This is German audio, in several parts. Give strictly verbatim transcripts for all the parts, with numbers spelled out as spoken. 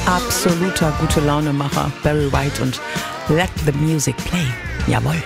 Absoluter Gute-Laune-Macher, Barry White und Let the Music Play. Jawohl.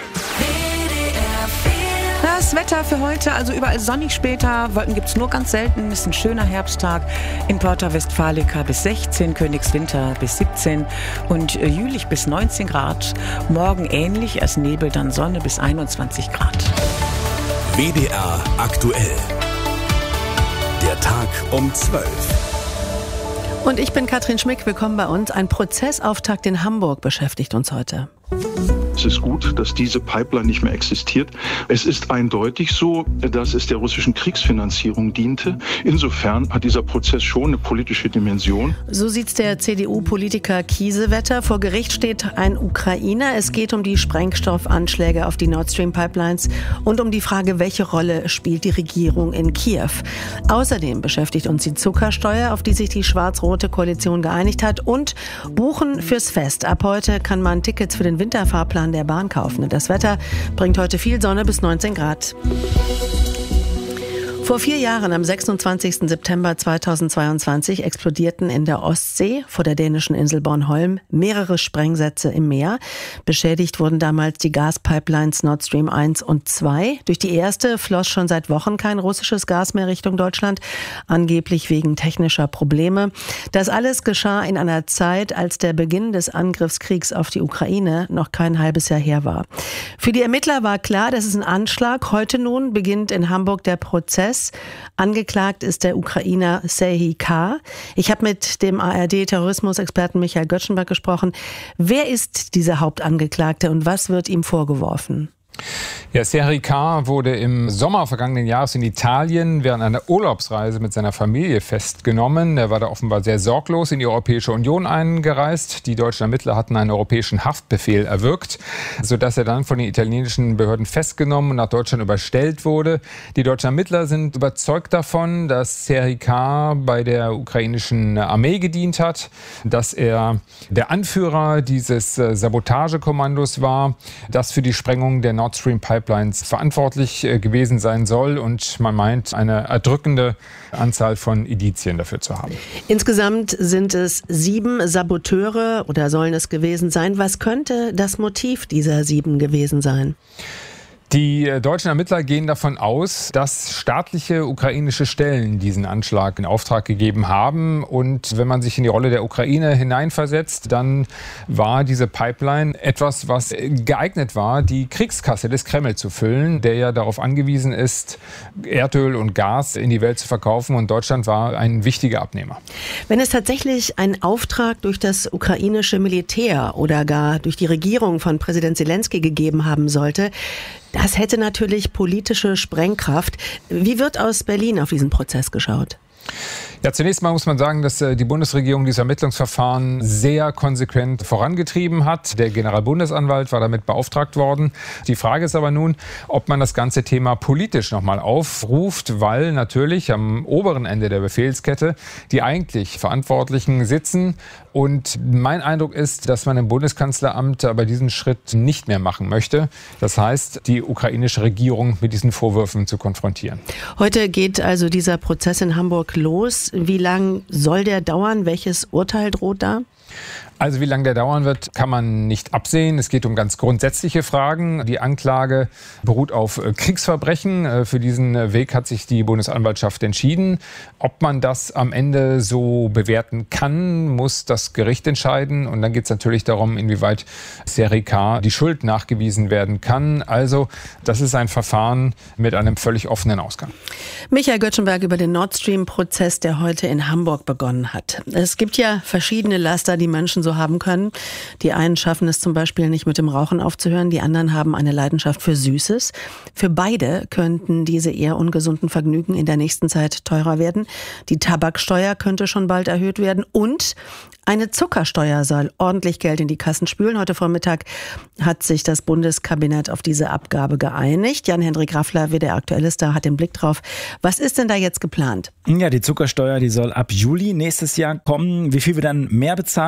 Das Wetter für heute, also überall sonnig später, Wolken gibt's nur ganz selten, ist ein schöner Herbsttag. In Porta Westfalica bis sechzehn, Königswinter bis siebzehn und Jülich bis neunzehn Grad. Morgen ähnlich, erst Nebel, dann Sonne bis einundzwanzig Grad. W D R aktuell. Der Tag um zwölf. Und ich bin Katrin Schmick, willkommen bei uns. Ein Prozessauftakt in Hamburg beschäftigt uns heute. Es ist gut, dass diese Pipeline nicht mehr existiert. Es ist eindeutig so, dass es der russischen Kriegsfinanzierung diente. Insofern hat dieser Prozess schon eine politische Dimension. So sieht's der C D U-Politiker Kiesewetter. Vor Gericht steht ein Ukrainer. Es geht um die Sprengstoffanschläge auf die Nord Stream Pipelines und um die Frage, welche Rolle spielt die Regierung in Kiew. Außerdem beschäftigt uns die Zuckersteuer, auf die sich die schwarz-rote Koalition geeinigt hat, und Buchen fürs Fest. Ab heute kann man Tickets für den Winterfahrplan der Bahn kaufen. Das Wetter bringt heute viel Sonne bis neunzehn Grad. Vor vier Jahren, am sechsundzwanzigsten September zweitausendzweiundzwanzig, explodierten in der Ostsee vor der dänischen Insel Bornholm mehrere Sprengsätze im Meer. Beschädigt wurden damals die Gaspipelines Nord Stream eins und zwei. Durch die erste floss schon seit Wochen kein russisches Gas mehr Richtung Deutschland, angeblich wegen technischer Probleme. Das alles geschah in einer Zeit, als der Beginn des Angriffskriegs auf die Ukraine noch kein halbes Jahr her war. Für die Ermittler war klar, das ist ein Anschlag. Heute nun beginnt in Hamburg der Prozess. Angeklagt ist der Ukrainer Serhii K. Ich habe mit dem A R D-Terrorismusexperten Michael Göttschenberg gesprochen. Wer ist dieser Hauptangeklagte und was wird ihm vorgeworfen? Ja, Serhii K. wurde im Sommer vergangenen Jahres in Italien während einer Urlaubsreise mit seiner Familie festgenommen. Er war da offenbar sehr sorglos in die Europäische Union eingereist. Die deutschen Ermittler hatten einen europäischen Haftbefehl erwirkt, sodass er dann von den italienischen Behörden festgenommen und nach Deutschland überstellt wurde. Die deutschen Ermittler sind überzeugt davon, dass Serhii K. bei der ukrainischen Armee gedient hat, dass er der Anführer dieses Sabotagekommandos war, das für die Sprengung der Nord Stream Pipelines verantwortlich gewesen sein soll, und man meint, eine erdrückende Anzahl von Indizien dafür zu haben. Insgesamt sind es sieben Saboteure oder sollen es gewesen sein. Was könnte das Motiv dieser sieben gewesen sein? Die deutschen Ermittler gehen davon aus, dass staatliche ukrainische Stellen diesen Anschlag in Auftrag gegeben haben. Und wenn man sich in die Rolle der Ukraine hineinversetzt, dann war diese Pipeline etwas, was geeignet war, die Kriegskasse des Kreml zu füllen, der ja darauf angewiesen ist, Erdöl und Gas in die Welt zu verkaufen. Und Deutschland war ein wichtiger Abnehmer. Wenn es tatsächlich einen Auftrag durch das ukrainische Militär oder gar durch die Regierung von Präsident Zelensky gegeben haben sollte, das hätte natürlich politische Sprengkraft. Wie wird aus Berlin auf diesen Prozess geschaut? Ja, zunächst mal muss man sagen, dass die Bundesregierung dieses Ermittlungsverfahren sehr konsequent vorangetrieben hat. Der Generalbundesanwalt war damit beauftragt worden. Die Frage ist aber nun, ob man das ganze Thema politisch nochmal aufruft, weil natürlich am oberen Ende der Befehlskette die eigentlich Verantwortlichen sitzen. Und mein Eindruck ist, dass man im Bundeskanzleramt aber diesen Schritt nicht mehr machen möchte. Das heißt, die ukrainische Regierung mit diesen Vorwürfen zu konfrontieren. Heute geht also dieser Prozess in Hamburg los. Wie lang soll der dauern? Welches Urteil droht da? Also wie lange der dauern wird, kann man nicht absehen. Es geht um ganz grundsätzliche Fragen. Die Anklage beruht auf Kriegsverbrechen. Für diesen Weg hat sich die Bundesanwaltschaft entschieden. Ob man das am Ende so bewerten kann, muss das Gericht entscheiden. Und dann geht es natürlich darum, inwieweit Serhii K. die Schuld nachgewiesen werden kann. Also das ist ein Verfahren mit einem völlig offenen Ausgang. Michael Göttschenberg über den Nord Stream-Prozess, der heute in Hamburg begonnen hat. Es gibt ja verschiedene Laster, die Menschen so haben können. Die einen schaffen es zum Beispiel nicht, mit dem Rauchen aufzuhören. Die anderen haben eine Leidenschaft für Süßes. Für beide könnten diese eher ungesunden Vergnügen in der nächsten Zeit teurer werden. Die Tabaksteuer könnte schon bald erhöht werden und eine Zuckersteuer soll ordentlich Geld in die Kassen spülen. Heute Vormittag hat sich das Bundeskabinett auf diese Abgabe geeinigt. Jan-Hendrik Raffler, W D R Aktuell ist da, hat den Blick drauf. Was ist denn da jetzt geplant? Ja, die Zuckersteuer, die soll ab Juli nächstes Jahr kommen. Wie viel wir dann mehr bezahlen, das hängt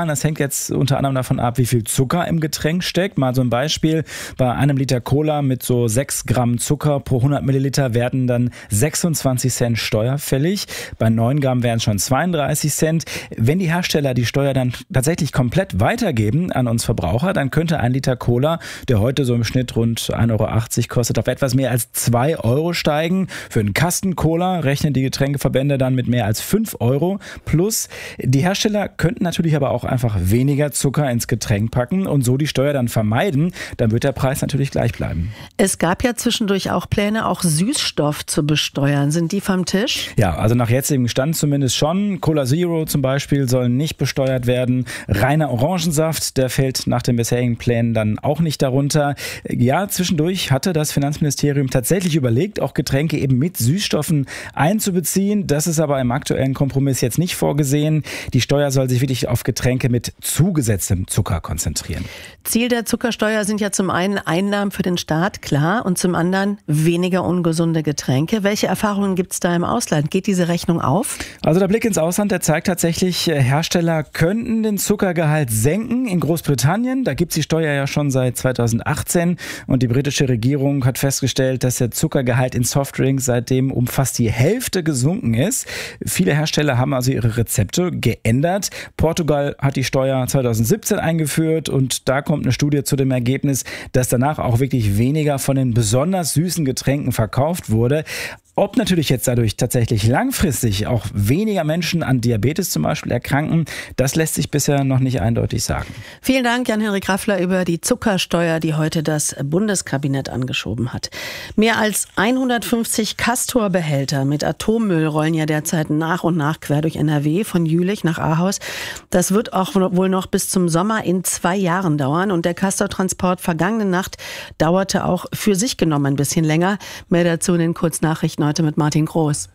jetzt unter anderem davon ab, wie viel Zucker im Getränk steckt. Mal so ein Beispiel, bei einem Liter Cola mit so sechs Gramm Zucker pro hundert Milliliter werden dann sechsundzwanzig Cent Steuer fällig. Bei neun Gramm wären es schon zweiunddreißig Cent. Wenn die Hersteller die Steuer dann tatsächlich komplett weitergeben an uns Verbraucher, dann könnte ein Liter Cola, der heute so im Schnitt rund ein Euro achtzig kostet, auf etwas mehr als zwei Euro steigen. Für einen Kasten Cola rechnen die Getränkeverbände dann mit mehr als fünf Euro. Plus, die Hersteller könnten natürlich aber auch einfach weniger Zucker ins Getränk packen und so die Steuer dann vermeiden. Dann wird der Preis natürlich gleich bleiben. Es gab ja zwischendurch auch Pläne, auch Süßstoff zu besteuern. Sind die vom Tisch? Ja, also nach jetzigem Stand zumindest schon. Cola Zero zum Beispiel soll nicht besteuert werden. Reiner Orangensaft, der fällt nach den bisherigen Plänen dann auch nicht darunter. Ja, zwischendurch hatte das Finanzministerium tatsächlich überlegt, auch Getränke eben mit Süßstoffen einzubeziehen. Das ist aber im aktuellen Kompromiss jetzt nicht vorgesehen. Die Steuer soll sich wirklich auf Getränke mit zugesetztem Zucker konzentrieren. Ziel der Zuckersteuer sind ja zum einen Einnahmen für den Staat, klar, und zum anderen weniger ungesunde Getränke. Welche Erfahrungen gibt es da im Ausland? Geht diese Rechnung auf? Also der Blick ins Ausland, der zeigt tatsächlich, Hersteller könnten den Zuckergehalt senken. In Großbritannien, da gibt es die Steuer ja schon seit zweitausendachtzehn und die britische Regierung hat festgestellt, dass der Zuckergehalt in Softdrinks seitdem um fast die Hälfte gesunken ist. Viele Hersteller haben also ihre Rezepte geändert. Portugal hat die Steuer zweitausendsiebzehn eingeführt und da kommt eine Studie zu dem Ergebnis, dass danach auch wirklich weniger von den besonders süßen Getränken verkauft wurde. Ob natürlich jetzt dadurch tatsächlich langfristig auch weniger Menschen an Diabetes zum Beispiel erkranken, das lässt sich bisher noch nicht eindeutig sagen. Vielen Dank, Jan-Henrik Raffler, über die Zuckersteuer, die heute das Bundeskabinett angeschoben hat. Mehr als hundertfünfzig Castor-Behälter mit Atommüll rollen ja derzeit nach und nach quer durch N R W, von Jülich nach Ahaus. Das wird auch wohl noch bis zum Sommer in zwei Jahren dauern. Und der Castor-Transport vergangene Nacht dauerte auch für sich genommen ein bisschen länger. Mehr dazu in den Kurznachrichten heute mit Martin Groß.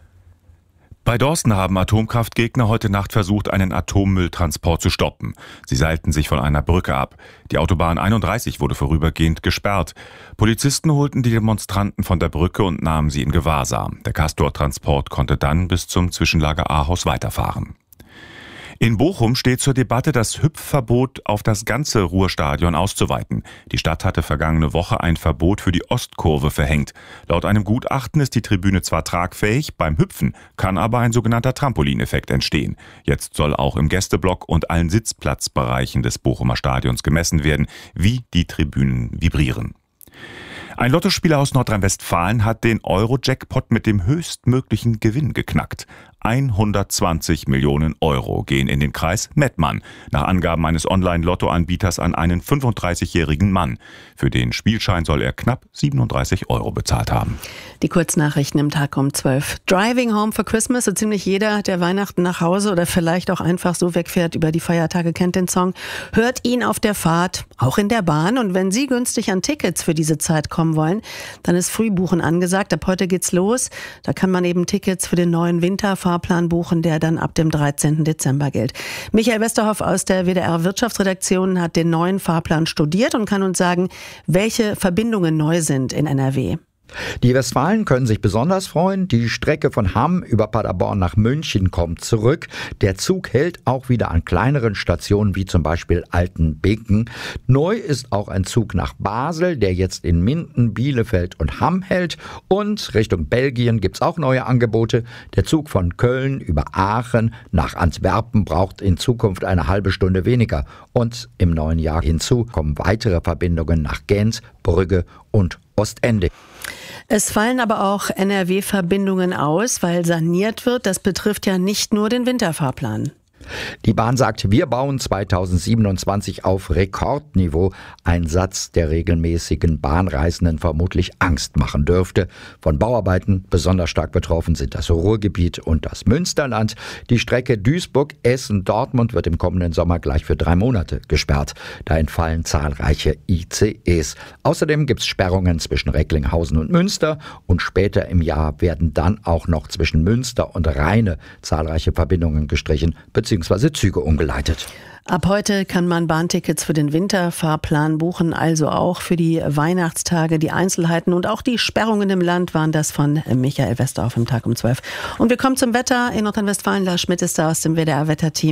Bei Dorsten haben Atomkraftgegner heute Nacht versucht, einen Atommülltransport zu stoppen. Sie seilten sich von einer Brücke ab. Die Autobahn einunddreißig wurde vorübergehend gesperrt. Polizisten holten die Demonstranten von der Brücke und nahmen sie in Gewahrsam. Der Castor-Transport konnte dann bis zum Zwischenlager Ahaus weiterfahren. In Bochum steht zur Debatte, das Hüpfverbot auf das ganze Ruhrstadion auszuweiten. Die Stadt hatte vergangene Woche ein Verbot für die Ostkurve verhängt. Laut einem Gutachten ist die Tribüne zwar tragfähig, beim Hüpfen kann aber ein sogenannter Trampolineffekt entstehen. Jetzt soll auch im Gästeblock und allen Sitzplatzbereichen des Bochumer Stadions gemessen werden, wie die Tribünen vibrieren. Ein Lottospieler aus Nordrhein-Westfalen hat den Euro-Jackpot mit dem höchstmöglichen Gewinn geknackt. hundertzwanzig Millionen Euro gehen in den Kreis Mettmann, nach Angaben eines Online-Lotto-Anbieters an einen fünfunddreißigjährigen Mann. Für den Spielschein soll er knapp siebenunddreißig Euro bezahlt haben. Die Kurznachrichten im Tag um zwölf. Driving Home for Christmas, so ziemlich jeder, der Weihnachten nach Hause oder vielleicht auch einfach so wegfährt über die Feiertage, kennt den Song. Hört ihn auf der Fahrt, auch in der Bahn. Und wenn Sie günstig an Tickets für diese Zeit kommen wollen, dann ist Frühbuchen angesagt. Ab heute geht's los. Da kann man eben Tickets für den neuen Winterfahrplan buchen, der dann ab dem dreizehnten Dezember gilt. Michael Westerhoff aus der W D R Wirtschaftsredaktion hat den neuen Fahrplan studiert und kann uns sagen, welche Verbindungen neu sind in N R W. Die Westfalen können sich besonders freuen. Die Strecke von Hamm über Paderborn nach München kommt zurück. Der Zug hält auch wieder an kleineren Stationen wie zum Beispiel Altenbeken. Neu ist auch ein Zug nach Basel, der jetzt in Minden, Bielefeld und Hamm hält. Und Richtung Belgien gibt's auch neue Angebote. Der Zug von Köln über Aachen nach Antwerpen braucht in Zukunft eine halbe Stunde weniger. Und im neuen Jahr hinzu kommen weitere Verbindungen nach Gent, Brügge und Ostende. Es fallen aber auch N R W-Verbindungen aus, weil saniert wird. Das betrifft ja nicht nur den Winterfahrplan. Die Bahn sagt, wir bauen zweitausendsiebenundzwanzig auf Rekordniveau. Ein Satz, der regelmäßigen Bahnreisenden vermutlich Angst machen dürfte. Von Bauarbeiten besonders stark betroffen sind das Ruhrgebiet und das Münsterland. Die Strecke Duisburg-Essen-Dortmund wird im kommenden Sommer gleich für drei Monate gesperrt. Da entfallen zahlreiche I C Es. Außerdem gibt es Sperrungen zwischen Recklinghausen und Münster. Und später im Jahr werden dann auch noch zwischen Münster und Rheine zahlreiche Verbindungen gestrichen bzw. Züge umgeleitet. Ab heute kann man Bahntickets für den Winterfahrplan buchen, also auch für die Weihnachtstage. Die Einzelheiten und auch die Sperrungen im Land waren das von Michael Westerhoff im Tag um zwölf. Und wir kommen zum Wetter in Nordrhein-Westfalen. Lars Schmidt ist da aus dem W D R-Wetterteam. Mhm.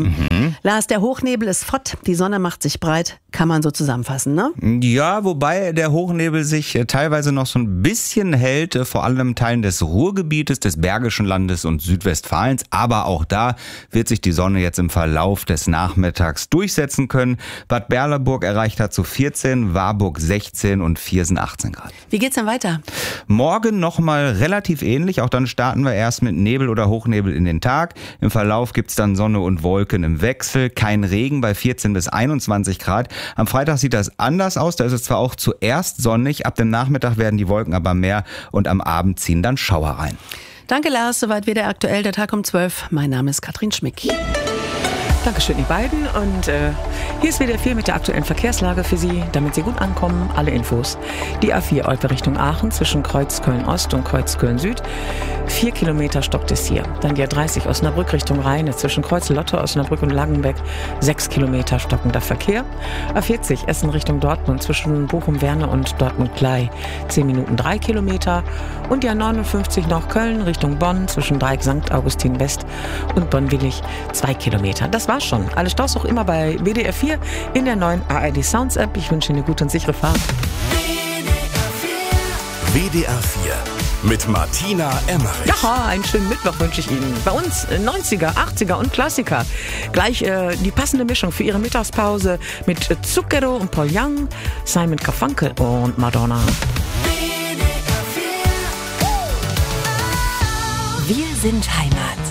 Mhm. Lars, der Hochnebel ist fort, die Sonne macht sich breit, kann man so zusammenfassen, ne? Ja, wobei der Hochnebel sich teilweise noch so ein bisschen hält, vor allem in Teilen des Ruhrgebietes, des Bergischen Landes und Südwestfalens. Aber auch da wird sich die Sonne jetzt im Verlauf des Nachmittags durchsetzen können. Bad Berleburg erreicht dazu vierzehn, Warburg sechzehn und Viersen achtzehn Grad. Wie geht's denn weiter? Morgen nochmal relativ ähnlich. Auch dann starten wir erst mit Nebel oder Hochnebel in den Tag. Im Verlauf gibt's dann Sonne und Wolken im Wechsel. Kein Regen bei vierzehn bis einundzwanzig Grad. Am Freitag sieht das anders aus. Da ist es zwar auch zuerst sonnig, ab dem Nachmittag werden die Wolken aber mehr und am Abend ziehen dann Schauer rein. Danke Lars, soweit wieder aktuell der Tag um zwölf. Mein Name ist Katrin Schmick. Dankeschön, die beiden. Und äh, hier ist W D R vier mit der aktuellen Verkehrslage für Sie, damit Sie gut ankommen. Alle Infos. Die A vier Olpe Richtung Aachen zwischen Kreuz Köln-Ost und Kreuz Köln-Süd. Vier Kilometer stockt es hier. Dann die A dreißig Osnabrück Richtung Rheine zwischen Kreuz Lotte, Osnabrück und Langenbeck. Sechs Kilometer stockender Verkehr. A vierzig Essen Richtung Dortmund zwischen Bochum-Werne und Dortmund-Glei. Zehn Minuten drei Kilometer. Und die A neunundfünfzig nach Köln Richtung Bonn zwischen Dreieck Sankt Augustin West und Bonn-Willig. Zwei Kilometer. Das war schon. Alle Staus auch immer bei W D R vier in der neuen A R D Sounds App. Ich wünsche Ihnen eine gute und sichere Fahrt. W D R vier mit Martina Emmerich. Ja, einen schönen Mittwoch wünsche ich Ihnen. Bei uns neunziger, achtziger und Klassiker. Gleich äh, die passende Mischung für Ihre Mittagspause mit Zucchero und Paul Young, Simon Garfunkel und Madonna. Wir sind Heimat.